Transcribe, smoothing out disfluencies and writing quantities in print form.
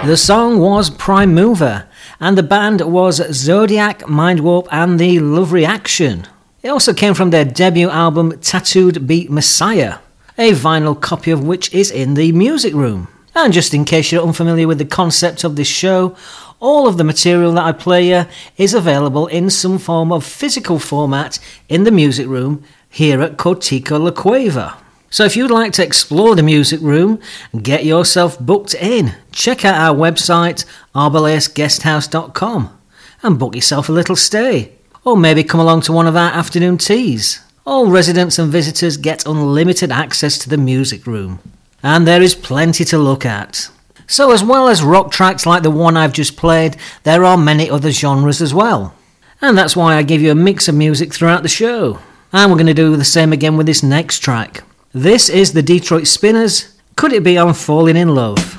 The song was Prime Mover, and the band was Zodiac, Mindwarp and the Love Reaction. It also came from their debut album Tattooed Beat Messiah, a vinyl copy of which is in the music room. And just in case you're unfamiliar with the concept of this show, all of the material that I play you is available in some form of physical format in the music room here at Cortico La Cueva. So if you'd like to explore the music room, get yourself booked in. Check out our website, arbalaeusguesthouse.com, and book yourself a little stay. Or maybe come along to one of our afternoon teas. All residents and visitors get unlimited access to the music room. And there is plenty to look at. So as well as rock tracks like the one I've just played, there are many other genres as well. And that's why I give you a mix of music throughout the show. And we're going to do the same again with this next track. This is the Detroit Spinners. Could It Be I'm Falling in Love?